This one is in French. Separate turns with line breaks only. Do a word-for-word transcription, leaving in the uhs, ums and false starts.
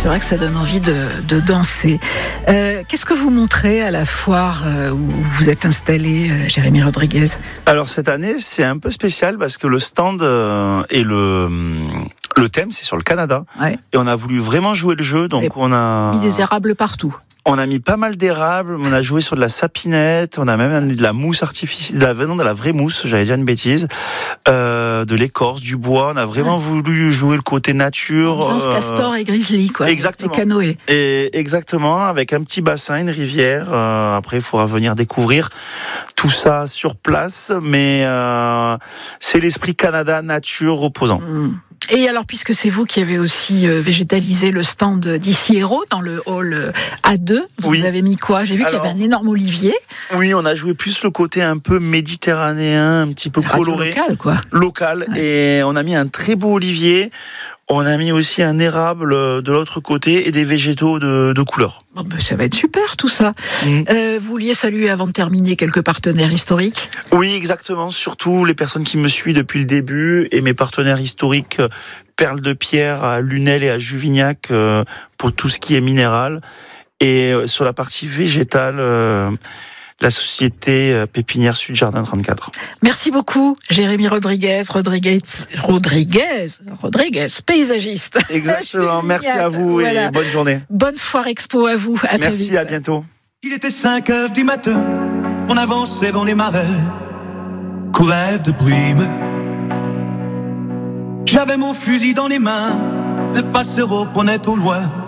c'est vrai que ça donne envie de, de danser. Euh, qu'est-ce que vous montrez à la foire où vous êtes installé, Jérémy Rodriguez ?
Alors cette année, c'est un peu spécial parce que le stand euh, et le, le thème, c'est sur le Canada. Ouais. Et on a voulu vraiment jouer le jeu, donc et on a...
mis des érables partout.
On a mis pas mal d'érables, on a joué sur de la sapinette, on a même amené de la mousse artificielle, de la, non, de la vraie mousse, j'allais dire une bêtise, euh, de l'écorce, du bois. On a vraiment ouais. voulu jouer le côté nature.
Ambiance euh, castor et grizzly, quoi.
Exactement.
Et canoë.
Et exactement, avec un petit bassin, une rivière. Euh, après, il faudra venir découvrir tout ça sur place, mais euh, c'est l'esprit Canada, nature, reposant.
Mmh. Et alors, puisque c'est vous qui avez aussi euh, végétalisé le stand d'Ici Héros dans le hall A deux, vous oui. avez mis quoi ? J'ai vu alors, qu'il y avait un énorme olivier.
Oui, on a joué plus le côté un peu méditerranéen, un petit peu coloré.
Local, quoi.
Local. Ouais. Et on a mis un très beau olivier. On a mis aussi un érable de l'autre côté et des végétaux de, de couleur.
Bon ben ça va être super tout ça. Mmh. Euh, vous vouliez saluer avant de terminer quelques partenaires historiques ?
Oui, exactement. Surtout les personnes qui me suivent depuis le début et mes partenaires historiques, Perle de Pierre à Lunel et à Juvignac euh, pour tout ce qui est minéral. Et euh, sur la partie végétale, euh, la société Pépinière Sud Jardin trente-quatre.
Merci beaucoup, Jérémy Rodriguez, Rodriguez, Rodriguez, Rodriguez, paysagiste.
Exactement, merci à vous voilà. Et bonne journée.
Bonne foire expo à vous. À
merci, à bientôt.
Il était cinq heures du matin, on avançait dans les marais, courait de brume. J'avais mon fusil dans les mains, le passereau prenait au loin